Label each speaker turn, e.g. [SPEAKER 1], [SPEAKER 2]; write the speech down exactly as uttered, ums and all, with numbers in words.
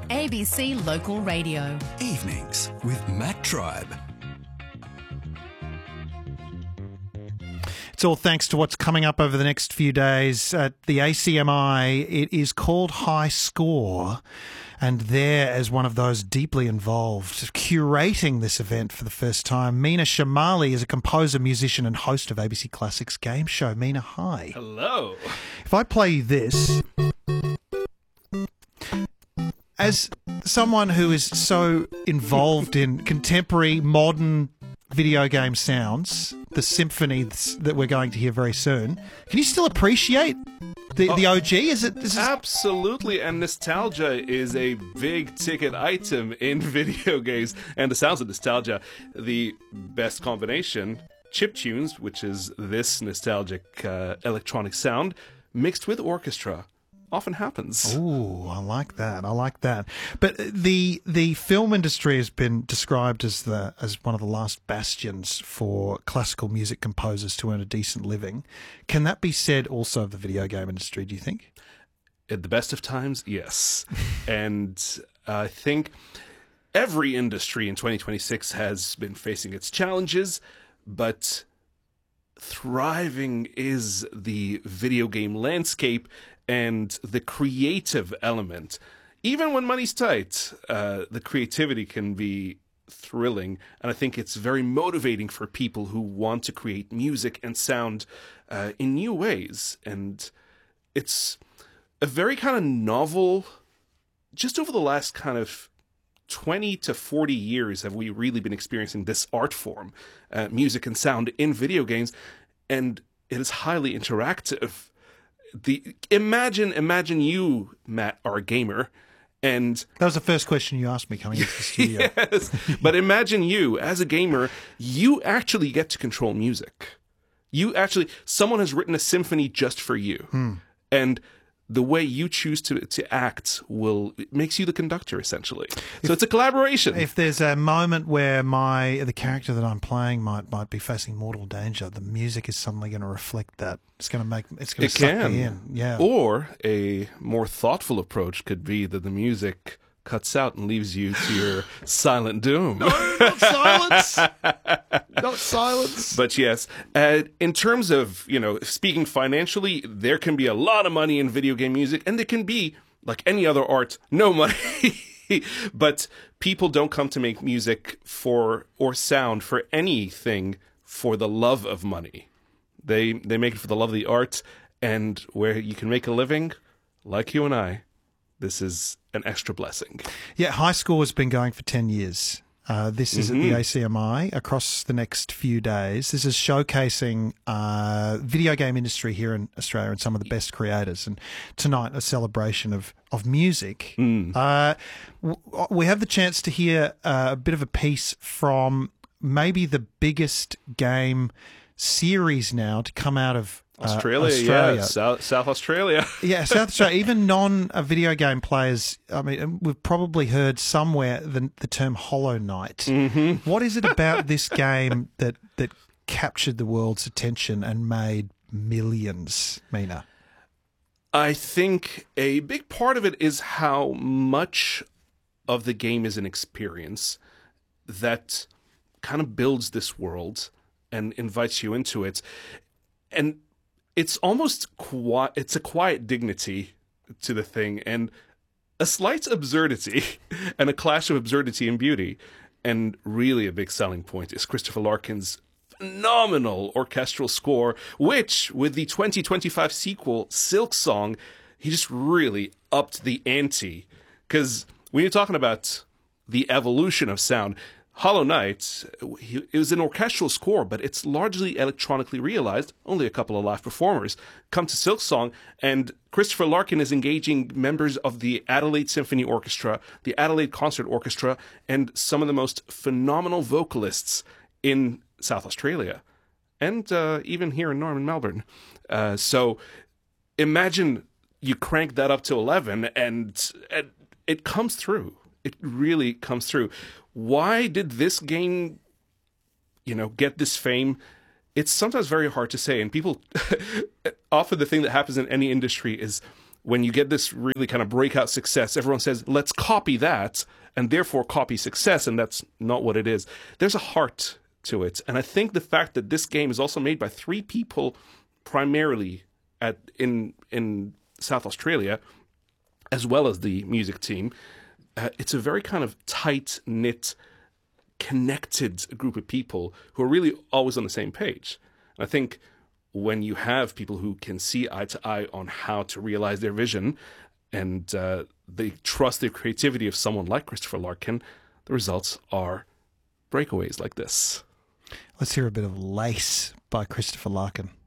[SPEAKER 1] A B C Local Radio.
[SPEAKER 2] Evenings with Matt Tribe.
[SPEAKER 3] It's all thanks to what's coming up over the next few days at the A C M I. It is called High Score, and there, as one of those deeply involved, curating this event for the first time, Meena Shamali is a composer, musician and host of A B C Classics game show. Meena, hi.
[SPEAKER 4] Hello.
[SPEAKER 3] If I play you this, as someone who is so involved in contemporary, modern video game sounds, the symphony that we're going to hear very soon, can you still appreciate the, oh, the O G? Is it? Is
[SPEAKER 4] absolutely, and nostalgia is a big ticket item in video games, and the sounds of nostalgia, the best combination, chiptunes, which is this nostalgic uh, electronic sound, mixed with orchestra. Often happens.
[SPEAKER 3] Ooh, I like that. I like that. But the the film industry has been described as the as one of the last bastions for classical music composers to earn a decent living. Can that be said also of the video game industry, do you think?
[SPEAKER 4] At the best of times, yes. And I think every industry in twenty twenty-six has been facing its challenges, but thriving is the video game landscape and the creative element. Even when money's tight, uh, the creativity can be thrilling, and I think it's very motivating for people who want to create music and sound uh, in new ways. And it's a very kind of novel, just over the last kind of twenty to forty years have we really been experiencing this art form, uh, music and sound in video games, and it is highly interactive. The imagine imagine you, Matt, are a gamer, and
[SPEAKER 3] that was the first question you asked me coming into the studio.
[SPEAKER 4] Yes, but imagine you as a gamer, you actually get to control music. You actually, someone has written a symphony just for you,
[SPEAKER 3] hmm.
[SPEAKER 4] and the way you choose to to act will it makes you the conductor, essentially. So if, it's a collaboration.
[SPEAKER 3] If there's a moment where my the character that I'm playing might might be facing mortal danger, the music is suddenly going to reflect that. It's going to make it's going to
[SPEAKER 4] it
[SPEAKER 3] suck
[SPEAKER 4] can.
[SPEAKER 3] me in. Yeah.
[SPEAKER 4] Or a more thoughtful approach could be that the music cuts out and leaves you to your silent doom.
[SPEAKER 3] No, not silence. Not silence.
[SPEAKER 4] But yes, uh, in terms of, you know, speaking financially, there can be a lot of money in video game music, and there can be, like any other art, no money. But people don't come to make music for, or sound for anything for the love of money. They, they make it for the love of the art, and where you can make a living, like you and I, this is an extra blessing.
[SPEAKER 3] Yeah, High Score has been going for ten years. Uh, this is
[SPEAKER 4] mm-hmm.
[SPEAKER 3] at the A C M I across the next few days. This is showcasing uh, video game industry here in Australia and some of the best creators. And tonight, a celebration of, of music.
[SPEAKER 4] Mm.
[SPEAKER 3] Uh, w- we have the chance to hear uh, a bit of a piece from maybe the biggest game series now to come out of
[SPEAKER 4] Australia,
[SPEAKER 3] uh, Australia.
[SPEAKER 4] yeah, South, South Australia.
[SPEAKER 3] Yeah, South Australia. Even non-video uh, game players, I mean, we've probably heard somewhere the, the term Hollow Knight.
[SPEAKER 4] Mm-hmm.
[SPEAKER 3] What is it about this game that, that captured the world's attention and made millions, Meena?
[SPEAKER 4] I think a big part of it is how much of the game is an experience that kind of builds this world and invites you into it. And it's almost qui- it's a quiet dignity to the thing, and a slight absurdity, and a clash of absurdity and beauty. And really a big selling point is Christopher Larkin's phenomenal orchestral score, which, with the twenty twenty-five sequel, Silksong, he just really upped the ante. Because when you're talking about the evolution of sound, Hollow Knight, it was an orchestral score, but it's largely electronically realized. Only a couple of live performers come to Silksong, and Christopher Larkin is engaging members of the Adelaide Symphony Orchestra, the Adelaide Concert Orchestra, and some of the most phenomenal vocalists in South Australia, and uh, even here in Norman, Melbourne. Uh, so imagine you crank that up to eleven, and, and it comes through. It really comes through. Why did this game, you know, get this fame? It's sometimes very hard to say. And people, often the thing that happens in any industry is when you get this really kind of breakout success, everyone says, let's copy that, and therefore copy success, and that's not what it is. There's a heart to it. And I think the fact that this game is also made by three people primarily at in in South Australia, as well as the music team, uh, it's a very kind of tight-knit, connected group of people who are really always on the same page. And I think when you have people who can see eye to eye on how to realize their vision, and uh, they trust the creativity of someone like Christopher Larkin, the results are breakaways like this.
[SPEAKER 3] Let's hear a bit of Lace by Christopher Larkin.